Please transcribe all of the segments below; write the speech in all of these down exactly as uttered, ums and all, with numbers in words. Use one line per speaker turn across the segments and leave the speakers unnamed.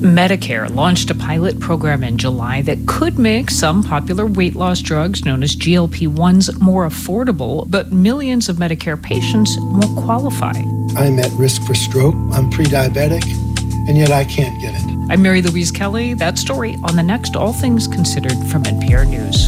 Medicare launched a pilot program in July that could make some popular weight loss drugs known as G L P ones more affordable, but millions of Medicare patients won't qualify.
I'm at risk for stroke, I'm pre-diabetic, and yet I can't get it.
I'm Mary Louise Kelly. That story on the next All Things Considered from N P R News.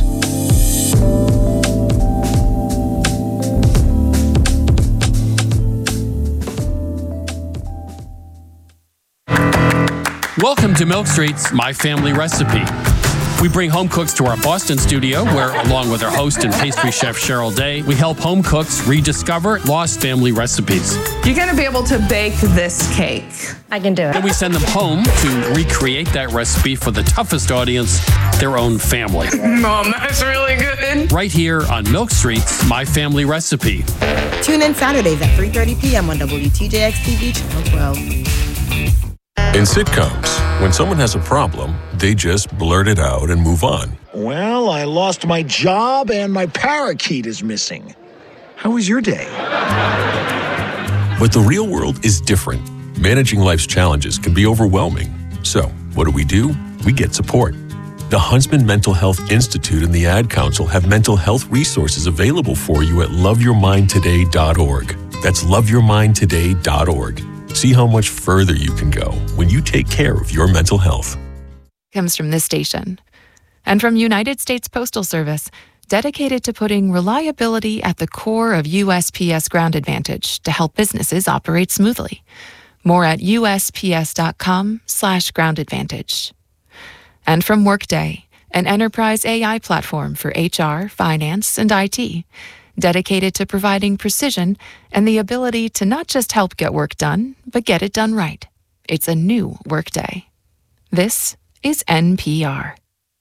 Welcome to Milk Street's My Family Recipe. We bring home cooks to our Boston studio where, along with our host and pastry chef Cheryl Day, we help home cooks rediscover lost family recipes.
You're going to be able to bake this cake.
I can do it.
Then we send them home to recreate that recipe for the toughest audience, their own family.
Mom, that's really good.
Right here on Milk Street's My Family Recipe.
Tune in Saturdays at three thirty p.m. on W T J X T V Channel twelve.
In sitcoms, when someone has a problem, they just blurt it out and move on.
Well, I lost my job and my parakeet is missing. How was your day?
But the real world is different. Managing life's challenges can be overwhelming. So, what do we do? We get support. The Huntsman Mental Health Institute and the Ad Council have mental health resources available for you at love your mind today dot org. That's love your mind today dot org. See how much further you can go when you take care of your mental health.
Comes from this station and from United States Postal Service, dedicated to putting reliability at the core of U S P S Ground Advantage to help businesses operate smoothly. More at U S P S dot com slash ground advantage. And from Workday, an enterprise A I platform for H R, finance, and I T, dedicated to providing precision and the ability to not just help get work done, but get it done right. It's a new Workday. This is N P R.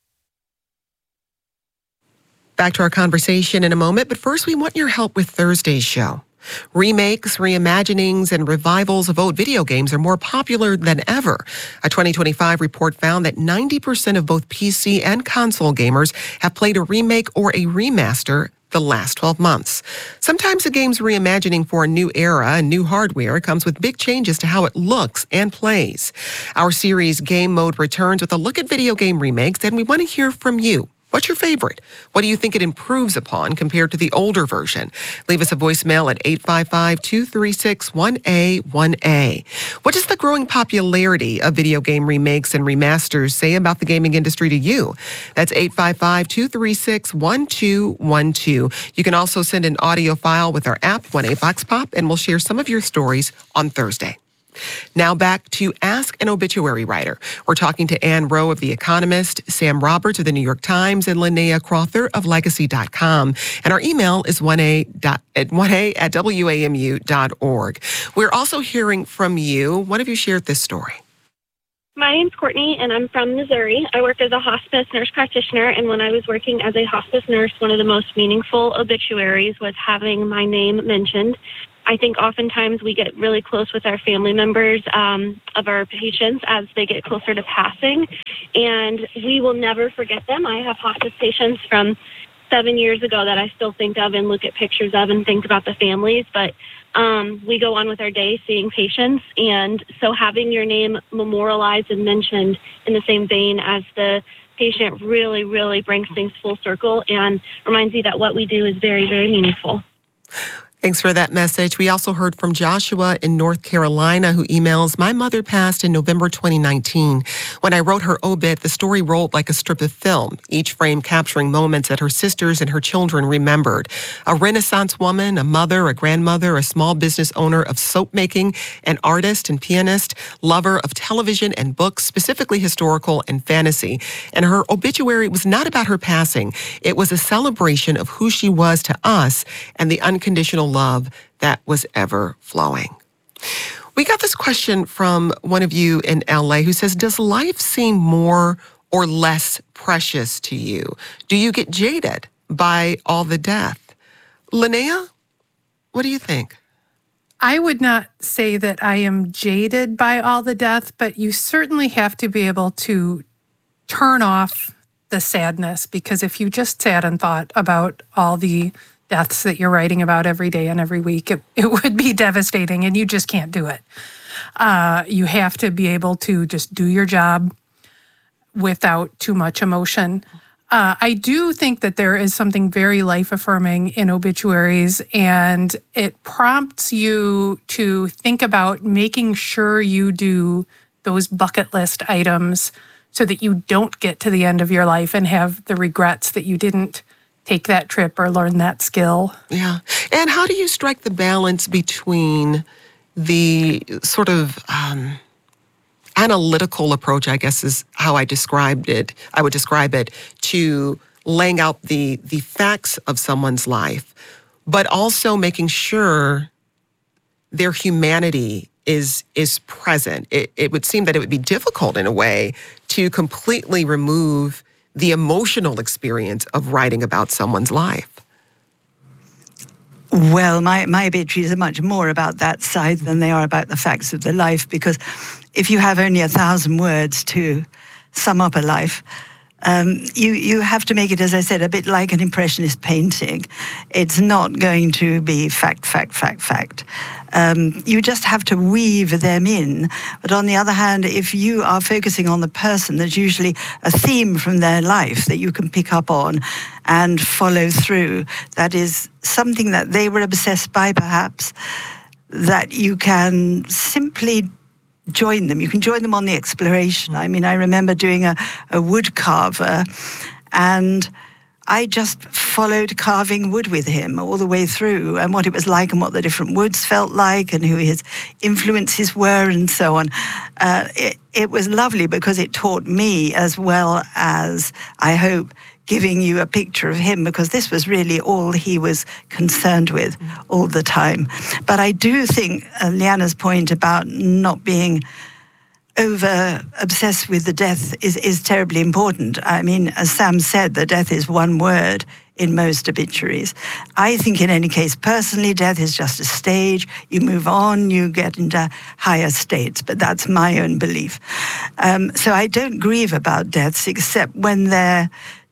Back to our conversation in a moment, but first we want your help with Thursday's show. Remakes, reimaginings, and revivals of old video games are more popular than ever. A twenty twenty-five report found that ninety percent of both P C and console gamers have played a remake or a remaster the last twelve months. Sometimes a game's reimagining for a new era and new hardware comes with big changes to how it looks and plays. Our series Game Mode returns with a look at video game remakes, and we want to hear from you. What's your favorite? What do you think it improves upon compared to the older version? Leave us a voicemail at eight five five, two three six, one A one A. What does the growing popularity of video game remakes and remasters say about the gaming industry to you? That's eight five five, two three six, one two one two. You can also send an audio file with our app, one A Vox Pop, and we'll share some of your stories on Thursday. Now back to Ask an Obituary Writer. We're talking to Ann Rowe of The Economist, Sam Roberts of The New York Times, and Linnea Crowther of Legacy dot com. And our email is one A at W A M U dot org. We're also hearing from you. One of you shared this story.
My name's Courtney, and I'm from Missouri. I work as a hospice nurse practitioner, and when I was working as a hospice nurse, one of the most meaningful obituaries was having my name mentioned. I think oftentimes we get really close with our family members um, of our patients as they get closer to passing, and we will never forget them. I have hospice patients from seven years ago that I still think of and look at pictures of and think about the families, but um, we go on with our day seeing patients, and so having your name memorialized and mentioned in the same vein as the patient really, really brings things full circle and reminds you that what we do is very, very meaningful.
Thanks for that message. We also heard from Joshua in North Carolina, who emails, my mother passed in November twenty nineteen. When I wrote her obit, the story rolled like a strip of film, each frame capturing moments that her sisters and her children remembered. A Renaissance woman, a mother, a grandmother, a small business owner of soap making, an artist and pianist, lover of television and books, specifically historical and fantasy. And her obituary was not about her passing. It was a celebration of who she was to us and the unconditional love that was ever flowing. We got this question from one of you in L A who says, does life seem more or less precious to you? Do you get jaded by all the death? Linnea, what do you think?
I would not say that I am jaded by all the death, but you certainly have to be able to turn off the sadness, because if you just sat and thought about all the deaths that you're writing about every day and every week, it, it would be devastating, and you just can't do it. Uh, you have to be able to just do your job without too much emotion. Uh, I do think that there is something very life-affirming in obituaries, and it prompts you to think about making sure you do those bucket list items so that you don't get to the end of your life and have the regrets that you didn't take that trip or learn that skill.
Yeah. And how do you strike the balance between the sort of um, analytical approach, I guess is how I described it, I would describe it, to laying out the, the facts of someone's life, but also making sure their humanity is is present? It, it would seem that it would be difficult in a way to completely remove the emotional experience of writing about someone's life.
Well, my, my obituaries are much more about that side than they are about the facts of the life, because if you have only a thousand words to sum up a life, um, you, you have to make it, as I said, a bit like an impressionist painting. It's not going to be fact, fact, fact, fact. Um, you just have to weave them in. But on the other hand, if you are focusing on the person, there's usually a theme from their life that you can pick up on and follow through. That is something that they were obsessed by, perhaps, that you can simply join them. You can join them on the exploration. I mean, I remember doing a, a wood carver, and I just followed carving wood with him all the way through, and what it was like and what the different woods felt like and who his influences were and so on. Uh, it, it was lovely because it taught me, as well as, I hope, giving you a picture of him, because this was really all he was concerned with all the time. But I do think uh, Leanna's point about not being over obsessed with the death is, is terribly important. I mean, as Sam said, the death is one word in most obituaries. I think in any case, personally, death is just a stage. You move on, you get into higher states, but that's my own belief. Um, so I don't grieve about deaths except when they're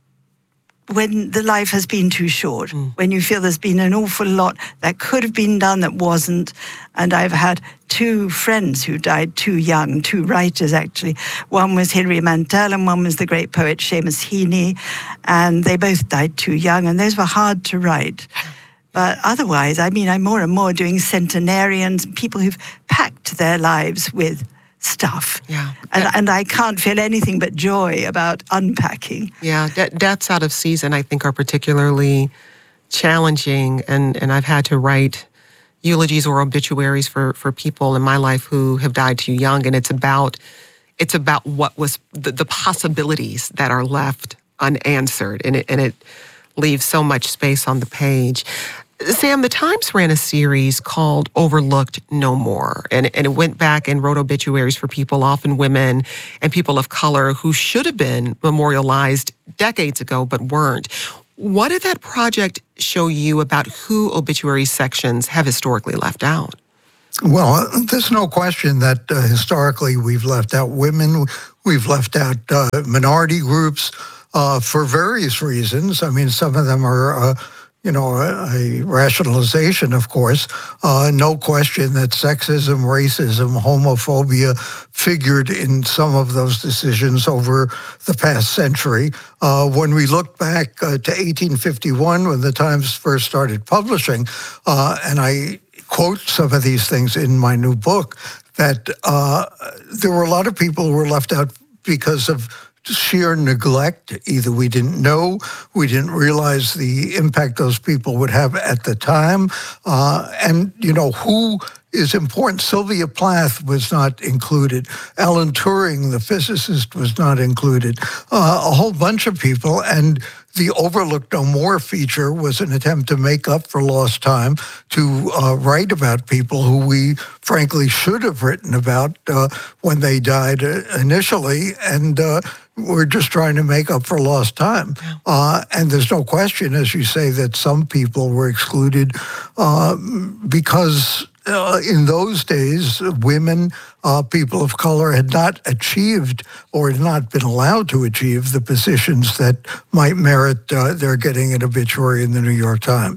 when the life has been too short, mm. when you feel there's been an awful lot that could have been done that wasn't. And I've had two friends who died too young, two writers actually. One was Hilary Mantel and one was the great poet Seamus Heaney. And they both died too young, and those were hard to write. But otherwise, I mean, I'm more and more doing centenarians, people who've packed their lives with stuff.
Yeah.
And, and I can't feel anything but joy about unpacking.
Yeah, de- deaths out of season, I think, are particularly challenging. And, and I've had to write eulogies or obituaries for, for people in my life who have died too young. And it's about it's about what was the, the possibilities that are left unanswered. And it, and it leaves so much space on the page. Sam, the Times ran a series called Overlooked No More, and, and it went back and wrote obituaries for people, often women and people of color, who should have been memorialized decades ago but weren't. What did that project show you about who obituary sections have historically left out?
Well, there's no question that uh, historically we've left out women, we've left out uh, minority groups uh, for various reasons. I mean, some of them are... Uh, You know, a, a rationalization, of course. Uh, no question that sexism, racism, homophobia figured in some of those decisions over the past century. Uh, when we look back uh, to eighteen fifty-one, when the Times first started publishing, uh, and I quote some of these things in my new book, that uh, there were a lot of people who were left out because of sheer neglect. Either we didn't know, we didn't realize the impact those people would have at the time. Uh, and, you know, who is important? Sylvia Plath was not included. Alan Turing, the physicist, was not included. Uh, a whole bunch of people. And the Overlooked No More feature was an attempt to make up for lost time, to uh, write about people who we frankly should have written about uh, when they died uh, initially. And uh, we're just trying to make up for lost time. Uh, and there's no question, as you say, that some people were excluded uh, because uh, in those days, women, uh, people of color had not achieved or had not been allowed to achieve the positions that might merit uh, their getting an obituary in the New York Times.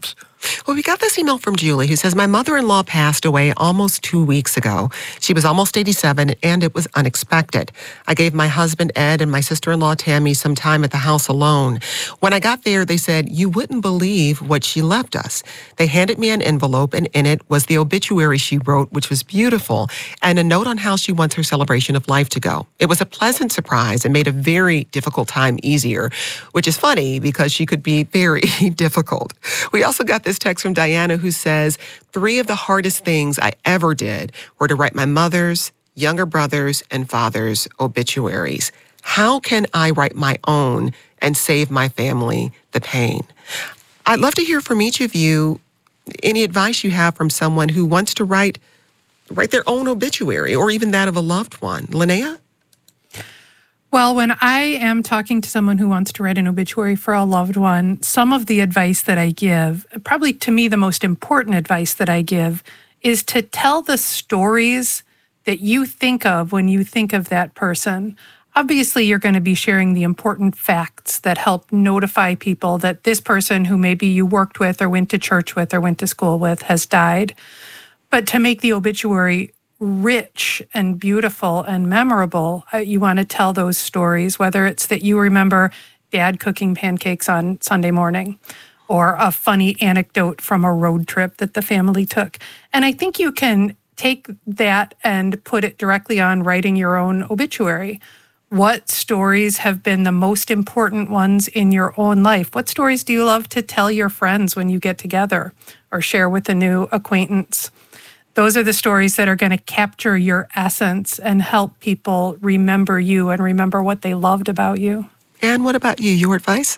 Well, we got this email from Julie who says, my mother-in-law passed away almost two weeks ago. She was almost eighty-seven, and it was unexpected. I gave my husband, Ed, and my sister-in-law, Tammy, some time at the house alone. When I got there, they said, you wouldn't believe what she left us. They handed me an envelope, and in it was the obituary she wrote, which was beautiful, and a note on how she wants her celebration of life to go. It was a pleasant surprise and made a very difficult time easier, which is funny because she could be very difficult. We also got this text from Diana who says, three of the hardest things I ever did were to write my mother's, younger brother's, and father's obituaries. How can I write my own and save my family the pain? I'd love to hear from each of you any advice you have from someone who wants to write write their own obituary or even that of a loved one. Linnea?
Well, when I am talking to someone who wants to write an obituary for a loved one, some of the advice that I give, probably to me the most important advice that I give, is to tell the stories that you think of when you think of that person. Obviously, you're going to be sharing the important facts that help notify people that this person who maybe you worked with or went to church with or went to school with has died. But to make the obituary rich and beautiful and memorable, uh, you want to tell those stories, whether it's that you remember Dad cooking pancakes on Sunday morning or a funny anecdote from a road trip that the family took. And I think you can take that and put it directly on writing your own obituary. What stories have been the most important ones in your own life? What stories do you love to tell your friends when you get together or share with a new acquaintance? Those are the stories that are going to capture your essence and help people remember you and remember what they loved about you.
And what about you? Your advice?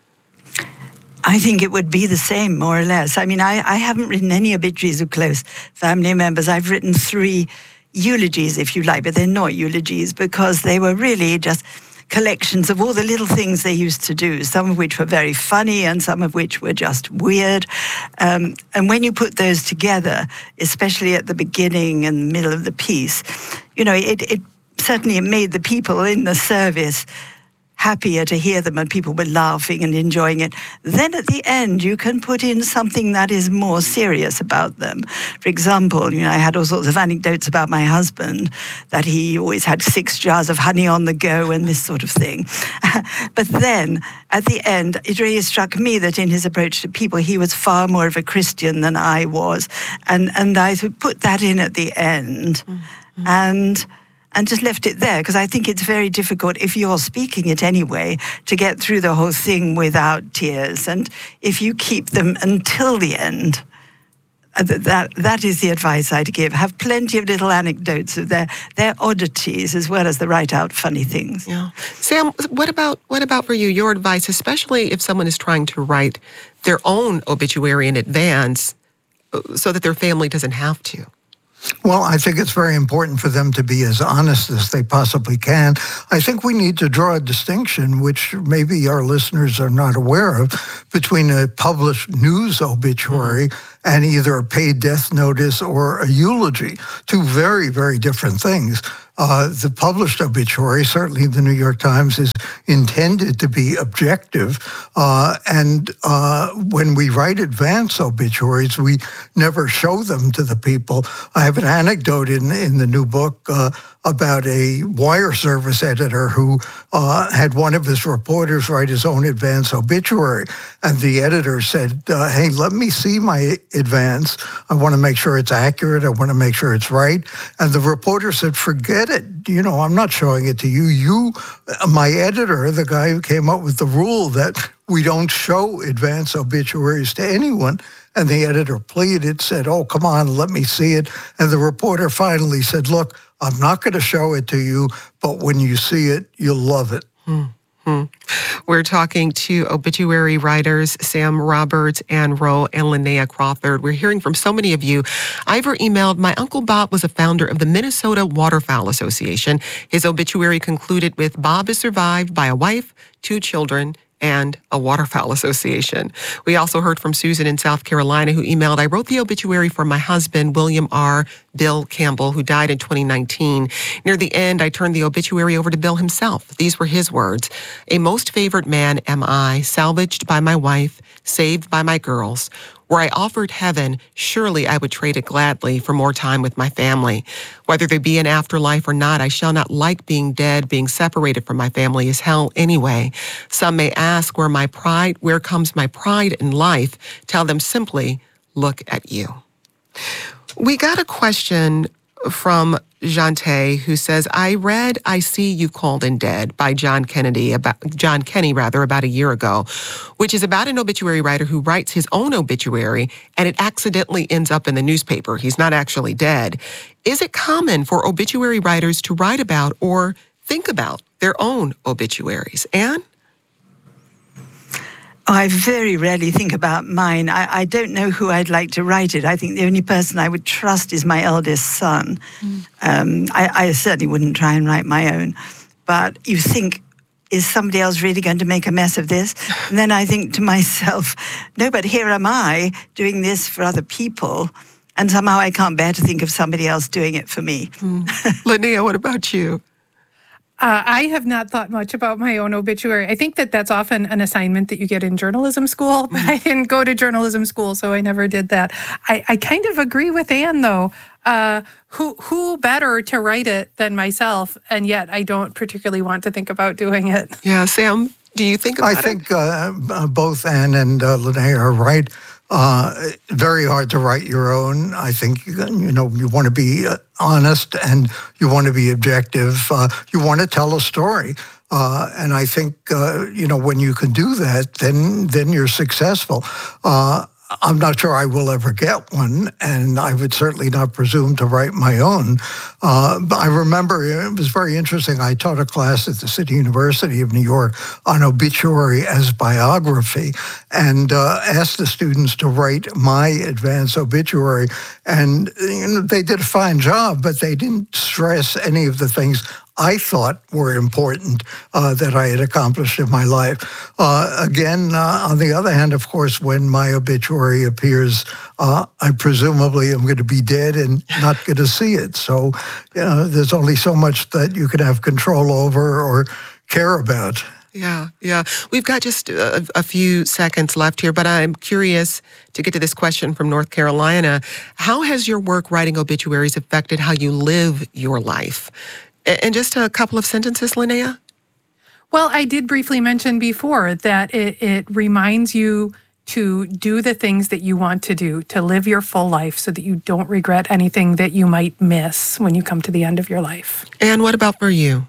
I think it would be the same, more or less. I mean, I, I haven't written any obituaries of close family members. I've written three eulogies, if you like, but they're not eulogies because they were really just collections of all the little things they used to do, some of which were very funny and some of which were just weird. Um, and when you put those together, especially at the beginning and middle of the piece, you know, it, it certainly made the people in the service happier to hear them and people were laughing and enjoying it. Then at the end, you can put in something that is more serious about them. For example, you know, I had all sorts of anecdotes about my husband, that he always had six jars of honey on the go and this sort of thing. But then at the end, it really struck me that in his approach to people, he was far more of a Christian than I was. And, and I put that in at the end. Mm-hmm. And and just left it there, because I think it's very difficult, if you're speaking it anyway, to get through the whole thing without tears. And if you keep them until the end, that that is the advice I'd give. Have plenty of little anecdotes of their, their oddities, as well as the right-out funny things.
Yeah. Sam, what about what about for you, your advice, especially if someone is trying to write their own obituary in advance so that their family doesn't have to?
Well, I think it's very important for them to be as honest as they possibly can. I think we need to draw a distinction, which maybe our listeners are not aware of, between a published news obituary and either a paid death notice or a eulogy. Two very, very different things. Uh, the published obituary, certainly the New York Times, is intended to be objective. Uh, and uh, when we write advance obituaries, we never show them to the people. I have an anecdote in, in the new book uh, about a wire service editor who uh, had one of his reporters write his own advance obituary. And the editor said, uh, hey, let me see my advance. I want to make sure it's accurate. I want to make sure it's right. And the reporter said, forget it. You know, I'm not showing it to you. You, my editor, the guy who came up with the rule that we don't show advance obituaries to anyone. And the editor pleaded, said, oh, come on, let me see it. And the reporter finally said, look, I'm not going to show it to you, but when you see it, you'll love it.
Mm-hmm. We're talking to obituary writers Sam Roberts, Ann Rowe, and Linnea Crawford. We're hearing from so many of you. Ivor emailed, my Uncle Bob was a founder of the Minnesota Waterfowl Association. His obituary concluded with, Bob is survived by a wife, two children, and a waterfowl association. We also heard from Susan in South Carolina who emailed, I wrote the obituary for my husband, William R. Bill Campbell, who died in twenty nineteen. Near the end, I turned the obituary over to Bill himself. These were his words. A most favored man am I, salvaged by my wife, saved by my girls. Were I offered heaven, surely I would trade it gladly for more time with my family. Whether there be an afterlife or not, I shall not like being dead. Being separated from my family is hell anyway. Some may ask where my pride, where comes my pride in life? Tell them simply, look at you. We got a question from Jante, who says, I read I See You Called in Dead by John Kennedy, about John Kenny rather, about a year ago, which is about an obituary writer who writes his own obituary and it accidentally ends up in the newspaper. He's not actually dead. Is it common for obituary writers to write about or think about their own obituaries? Anne?
Oh, I very rarely think about mine. I, I don't know who I'd like to write it. I think the only person I would trust is my eldest son. Mm. Um, I, I certainly wouldn't try and write my own. But you think, is somebody else really going to make a mess of this? And then I think to myself, no, but here am I doing this for other people. And somehow I can't bear to think of somebody else doing it for me.
Mm. Linnea, what about you?
Uh, I have not thought much about my own obituary. I think that that's often an assignment that you get in journalism school, but I didn't go to journalism school, so I never did that. I, I kind of agree with Anne, though. Uh, who who better to write it than myself? And yet I don't particularly want to think about doing it.
Yeah, Sam, do you think about
I think it? Uh, both Anne and uh, Linnea are right. Uh, very hard to write your own. I think, you know, you want to be honest and you want to be objective. Uh, you want to tell a story. Uh, and I think, uh, you know, when you can do that, then then you're successful. Uh, I'm not sure I will ever get one, and I would certainly not presume to write my own. Uh, but I remember it was very interesting. I taught a class at the City University of New York on obituary as biography, and uh, asked the students to write my advance obituary. And you know, they did a fine job, but they didn't stress any of the things I thought were important uh, that I had accomplished in my life. Uh, again, uh, on the other hand, of course, when my obituary appears, uh, I presumably am going to be dead and not going to see it. So you know, there's only so much that you can have control over or care about.
Yeah, yeah. We've got just a, a few seconds left here, but I'm curious to get to this question from North Carolina. How has your work writing obituaries affected how you live your life? And just a couple of sentences, Linnea?
Well, I did briefly mention before that it, it reminds you to do the things that you want to do, to live your full life so that you don't regret anything that you might miss when you come to the end of your life.
And what about for you?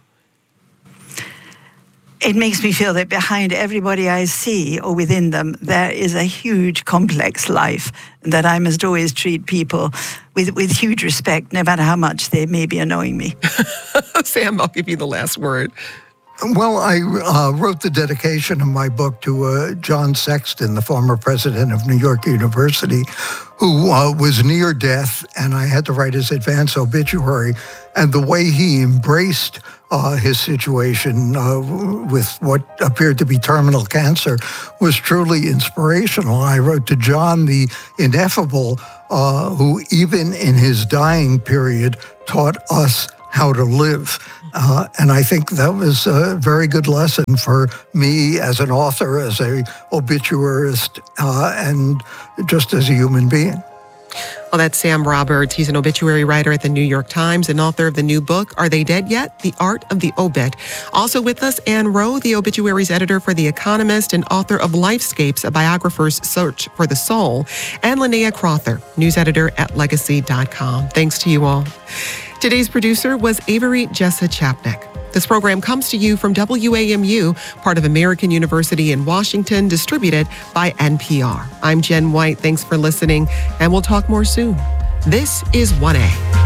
It makes me feel that behind everybody I see or within them, there is a huge, complex life, and that I must always treat people with, with huge respect, no matter how much they may be annoying me.
Sam, I'll give you the last word.
Well, I uh, wrote the dedication of my book to uh, John Sexton, the former president of New York University, who uh, was near death, and I had to write his advance obituary. And the way he embraced uh, his situation uh, with what appeared to be terminal cancer was truly inspirational. I wrote to John the Ineffable, uh, who even in his dying period taught us how to live. Uh, and I think that was a very good lesson for me as an author, as a obituarist, uh, and just as a human being.
Well, that's Sam Roberts. He's an obituary writer at the New York Times and author of the new book, Are They Dead Yet? The Art of the Obit. Also with us, Anne Rowe, the obituaries editor for The Economist and author of Lifescapes, a biographer's search for the soul, and Linnea Crother, news editor at legacy dot com. Thanks to you all. Today's producer was Avery Jessa Chapnick. This program comes to you from W A M U, part of American University in Washington, distributed by N P R. I'm Jen White. Thanks for listening, and we'll talk more soon. This is one A.